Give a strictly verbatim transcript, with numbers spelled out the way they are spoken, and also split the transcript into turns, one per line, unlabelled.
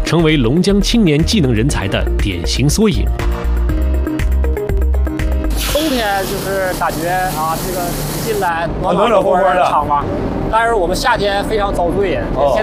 成为龙江青年技能人才的典型缩影。
冬天就是感觉啊，这个进来暖
暖暖和和的
场嘛。但是我们夏天非常遭罪，哦、现